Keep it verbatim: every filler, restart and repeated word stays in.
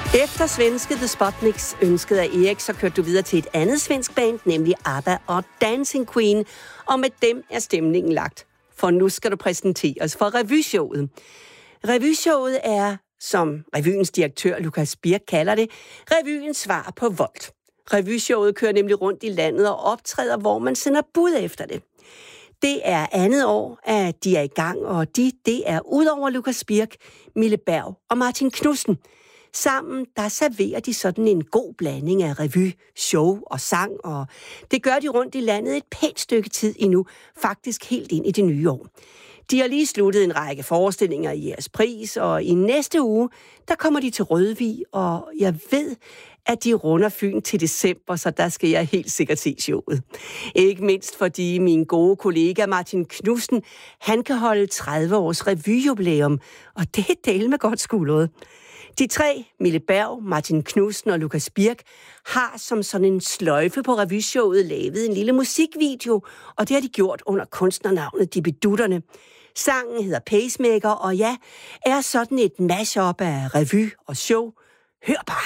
Efter svenske The Sputniks ønskede af Erik, så kørte du videre til et andet svensk band, nemlig ABBA og Dancing Queen, og med dem er stemningen lagt. For nu skal du præsenteres for revyshowet. Revyshowet er, som revyens direktør Lukas Birk kalder det, revyens svar på Volt. Revyshowet kører nemlig rundt i landet og optræder, hvor man sender bud efter det. Det er andet år, at de er i gang, og de, det er udover Lukas Birk, Mille Berg og Martin Knudsen. Sammen, der serverer de sådan en god blanding af revy, show og sang, og det gør de rundt i landet et pænt stykke tid endnu, faktisk helt ind i det nye år. De har lige sluttet en række forestillinger i jeres pris, og i næste uge, der kommer de til Rødvig, og jeg ved, at de runder Fyn til december, så der skal jeg helt sikkert se showet. Ikke mindst fordi min gode kollega Martin Knudsen, han kan holde tredive års revyjubilæum, og det er delt med godt skuldret. De tre, Mille Berg, Martin Knudsen og Lukas Birk, har som sådan en sløjfe på revyshowet lavet en lille musikvideo, og det har de gjort under kunstnernavnet Dibidutterne. Sangen hedder Pacemaker, og ja, er sådan et mashup af revy og show. Hør bare!